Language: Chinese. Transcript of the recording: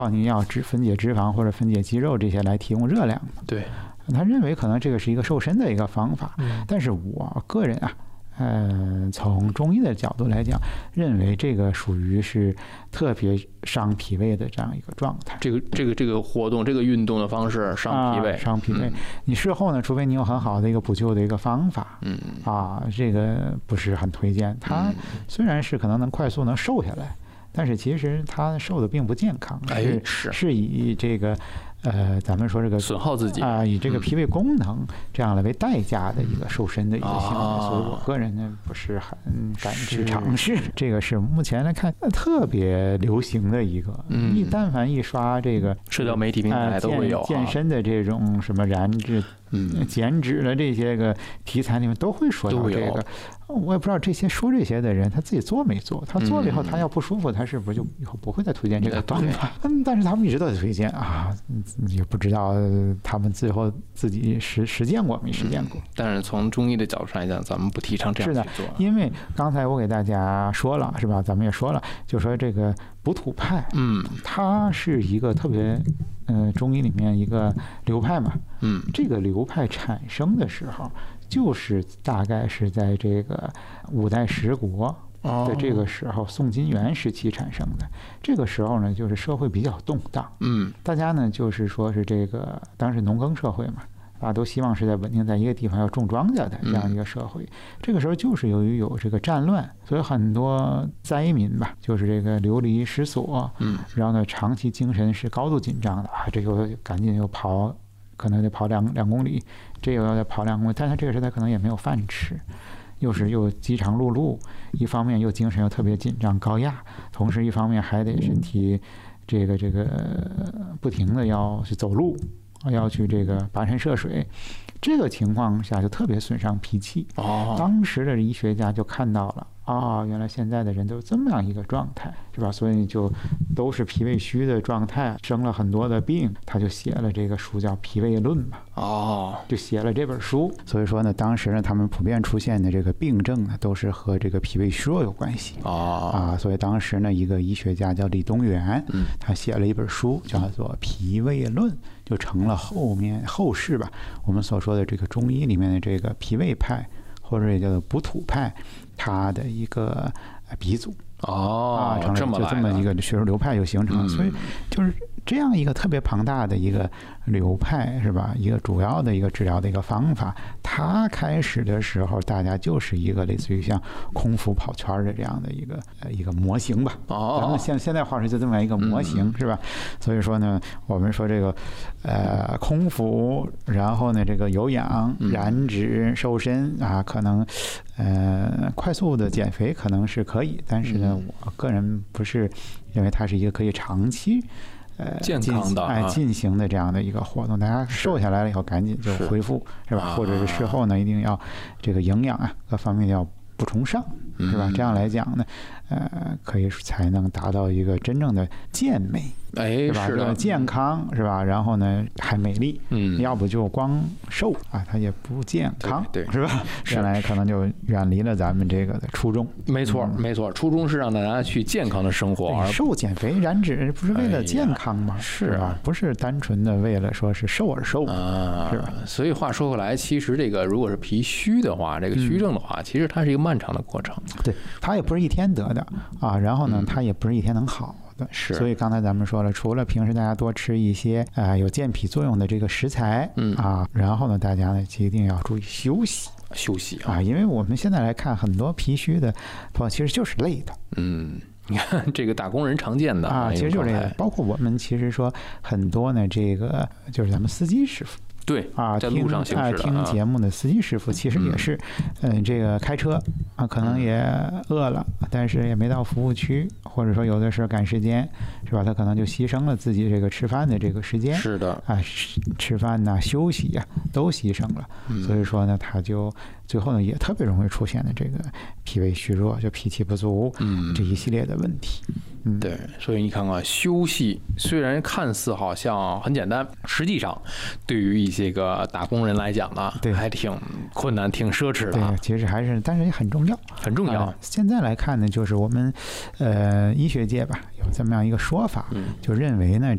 你要分解脂肪或者分解肌肉这些来提供热量。 对， 他认为可能这个是一个瘦身的一个方法。但是我个人啊，从中医的角度来讲，认为这个属于是特别伤脾胃的这样一个状态。 这个活动，这个运动的方式伤脾胃， 伤脾胃。你事后呢，除非你有很好的一个补救的一个方法，这个不是很推荐。它虽然是可能能快速能瘦下来，但是其实它瘦的并不健康，是以这个咱们说这个损耗自己以这个脾胃功能这样来为代价的一个瘦身的一个行为，所以我个人呢不是很敢去尝试。这个是目前来看特别流行的一个，但凡一刷这个社交媒体平台都会有健身的这种什么燃脂、减脂的这些个题材里面都会说到这个。我也不知道这些的人他自己做没做，他做了以后他要不舒服，他是不是就以后不会再推荐这个方法？但是他们一直都在推荐啊，也不知道他们最后自己实践过没实践过。 但是从中医的角度上来讲，咱们不提倡这样去做。 是的，因为刚才我给大家说了，是吧？咱们也说了，就说这个补土派，它是一个特别中医里面一个流派嘛，这个流派产生的时候，就是大概是在这个五代十国的这个时候，宋金元时期产生的。这个时候呢，就是社会比较动荡，大家呢就是说是这个当时农耕社会嘛，都希望是在稳定在一个地方要种庄稼的这样一个社会。这个时候就是由于有这个战乱，所以很多灾民吧，就是这个流离失所，然后呢长期精神是高度紧张的这又赶紧又跑，可能得跑两公里，这又要再跑2公里，但他这个时候他可能也没有饭吃，又饥肠辘辘，一方面又精神又特别紧张高压，同时一方面还得身体这个不停的要去走路，要去这个跋山涉水，这个情况下就特别损伤脾气。当时的医学家就看到了原来现在的人都是这么样一个状态，是吧？所以就都是脾胃虚的状态，生了很多的病，他就写了这个书叫《脾胃论》嘛。就写了这本书。所以说呢，当时呢，他们普遍出现的这个病症呢，都是和这个脾胃虚弱有关系。所以当时呢，一个医学家叫李东垣，他写了一本书叫做《脾胃论》，就成了后世吧，我们所说的这个中医里面的这个脾胃派，或者也叫做补土派，它的一个鼻祖。成了就这么一个学术流派就形成了。所以就是这样一个特别庞大的一个流派，是吧？一个主要的一个治疗的一个方法，它开始的时候，大家就是一个类似于像空腹跑圈的这样的一个模型吧。咱们现在话说就这么一个模型，是吧？所以说呢，我们说这个空腹，然后呢这个有氧、燃脂、瘦身可能快速的减肥可能是可以，但是呢，我个人不是认为它是一个可以长期健康的进行的这样的一个活动。大家瘦下来了以后赶紧就恢复，是吧？或者是事后呢一定要这个营养各方面要补充上，是吧？这样来讲呢，可以才能达到一个真正的健美。是吧？健康，是吧？然后呢还美丽，要不就光瘦它也不健康，对，是吧？原来可能就远离了咱们这个的初衷。 没错，初衷是让大家去健康的生活，而瘦、减肥、燃脂不是为了健康吗？是吧？不是单纯的为了说是瘦而瘦是吧？ 所以话说回来，其实这个如果是脾虚的话，这个虚症的话，其实它是一个漫长的过程。 对，它也不是一天得的然后呢，它也不是一天能好。所以刚才咱们说了，除了平时大家多吃一些有健脾作用的这个食材然后呢，大家呢一定要注意休息因为我们现在来看，很多脾虚的朋友其实就是累的。 你看这个打工人常见的其实就是累的。包括我们其实说很多呢，这个就是咱们司机师傅。 对在路上行驶听节目的司机师傅其实也是这个开车可能也饿了，但是也没到服务区，或者说有的时候赶时间，是吧？他可能就牺牲了自己这个吃饭的这个时间， 是的吃饭休息都牺牲了。所以说呢，他就最后呢也特别容易出现的这个脾胃虚弱，就脾气不足这一系列的问题。 对，所以你看看，休息虽然看似好像很简单，实际上对于一些个打工人来讲呢，还挺困难、挺奢侈的。 对，其实还是，但是也很重要， 很重要。 现在来看呢，就是我们医学界吧有这么样一个说法，就认为呢